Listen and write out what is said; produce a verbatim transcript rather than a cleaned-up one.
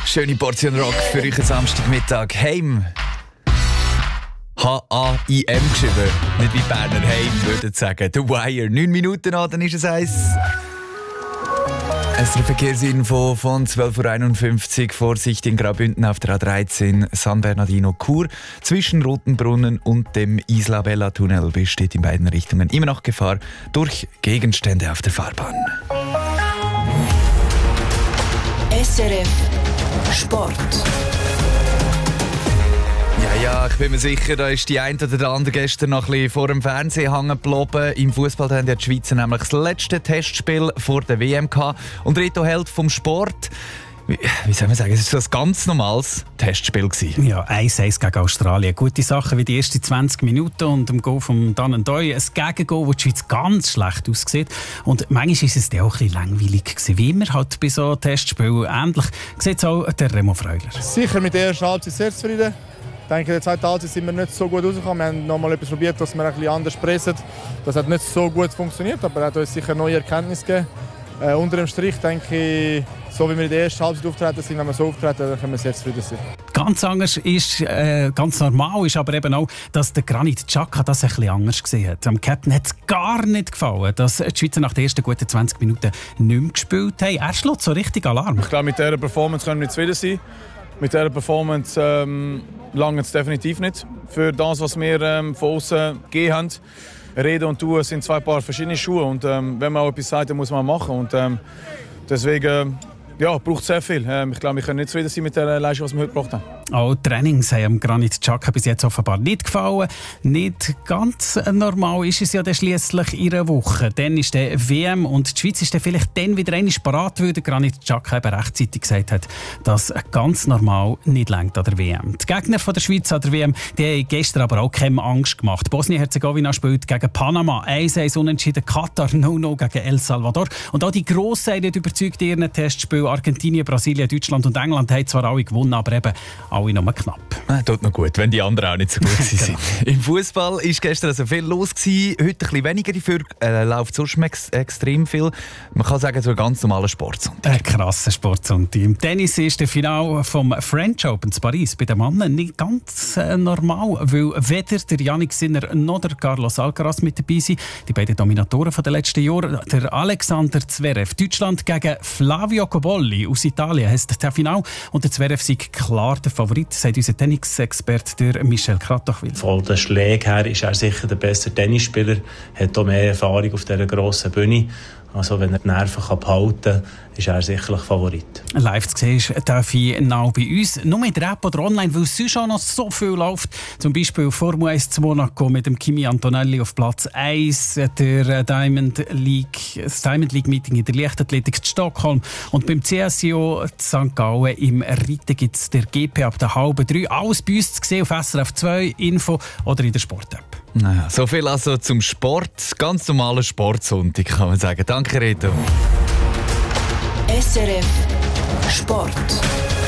Schöne Portion Rock für euch am Samstagmittag. Heim. H A I M geschrieben. Nicht wie Berner Heim, würde ich sagen. The Wire. Neun Minuten an, dann ist es eins. Es ist eine Verkehrsinfo von zwölf Uhr einundfünfzig. Vorsicht in Graubünden auf der A dreizehn San Bernardino Chur. Zwischen Rotenbrunnen und dem Isla-Bella-Tunnel besteht in beiden Richtungen immer noch Gefahr durch Gegenstände auf der Fahrbahn. S R F Sport. Ja, ja, ich bin mir sicher, da ist die eine oder der andere gestern noch ein bisschen vor dem Fernsehen hängen geblieben. Im Fußball haben die Schweizer nämlich das letzte Testspiel vor der W M gehabt. Und Reto Held vom Sport. Wie, wie soll man sagen, es war ein ganz normales Testspiel gewesen. Ja, eins eins gegen Australien. Gute Sachen wie die ersten zwanzig Minuten und im Goal von Dan N'Doye. Ein Gegengoal, wo die Schweiz ganz schlecht aussieht. Und manchmal war es dann auch ein bisschen langweilig gewesen. Wie immer halt bei so Testspielen. Ähnlich sieht es auch der Remo Freuler. Sicher mit der ersten Halbzeit sehr zufrieden. Ich denke, in der zweiten Halbzeit sind wir nicht so gut rausgekommen. Wir haben noch mal etwas probiert, dass wir ein bisschen anders pressen. Das hat nicht so gut funktioniert, aber hat uns sicher neue Erkenntnisse gegeben. Äh, unter dem Strich denke ich, so wie wir in der ersten Halbzeit auftreten sind, wenn wir so auftreten, dann können wir sehr zufrieden sein. Ganz anders ist, äh, ganz normal ist aber eben auch, dass der Granit Xhaka das ein bisschen anders gesehen hat. Am Captain hat es gar nicht gefallen, dass die Schweizer nach den ersten guten zwanzig Minuten nicht mehr gespielt haben. Er schlägt so richtig Alarm. Ich glaube, mit dieser Performance können wir zufrieden sein. Mit dieser Performance ähm, langt es definitiv nicht für das, was wir ähm, von außen gegeben haben. Reden und Tun sind zwei Paar verschiedene Schuhe und ähm, wenn man auch etwas sagt, dann muss man machen. Und, ähm, deswegen ja, braucht es sehr viel. Ähm, ich glaube, wir können nicht zufrieden sein mit der Leistung, was wir heute gebracht haben. Auch die Trainings haben Granit Xhaka bis jetzt offenbar nicht gefallen. Nicht ganz normal ist es ja dann schliesslich in einer Woche. Dann ist der W M und die Schweiz ist dann vielleicht dann wieder einmal parat, weil der Granit Xhaka eben rechtzeitig gesagt hat, dass ganz normal nicht reicht an der W M. Die Gegner von der Schweiz an der W M, die haben gestern aber auch keine Angst gemacht. Bosnien-Herzegowina spielt gegen Panama, eins eins unentschieden, Katar null null gegen El Salvador. Und auch die Grossen haben nicht überzeugt in ihren Testspielen. Argentinien, Brasilien, Deutschland und England haben zwar alle gewonnen, aber eben alle nur knapp. Ah, tut noch gut, wenn die anderen auch nicht so gut sind. Genau. Im Fußball war gestern also viel los gewesen, heute ein bisschen weniger, dafür äh, läuft sonst ex- extrem viel. Man kann sagen, so ein ganz normaler Sportsonntag. Ein krasser Sportsonntag. Im Tennis ist der Final vom French Open in Paris bei den Männern nicht ganz äh, normal, weil weder der Jannik Sinner noch der Carlos Alcaraz mit dabei sind. Die beiden Dominatoren der letzten Jahre. Der Alexander Zverev, Deutschland gegen Flavio Cobolli aus Italien, heisst der Final. Und der Zverev ist klar der Favorit, sagt unser Tennisexperte Michel Kratochwil. Von den Schlägen her ist er sicher der bessere Tennisspieler, hat auch mehr Erfahrung auf dieser grossen Bühne. Also wenn er die Nerven behalten kann, ist er sicherlich Favorit. Live zu sehen darf ich now bei uns. Nur mit der App oder online, weil es sonst auch noch so viel läuft. Zum Beispiel Formel eins zu Monaco mit dem Kimi Antonelli auf Platz eins, der Diamond League, das Diamond League Meeting in der Leichtathletik in Stockholm und beim C S I O Sankt Gallen im Reiten gibt es der G P ab der halben drei. Alles bei uns zu sehen auf S R F zwei, Info oder in der Sport-App. Naja, so viel also zum Sport. Ganz normaler Sportsonntag, kann man sagen. Danke, Reto. S R F Sport.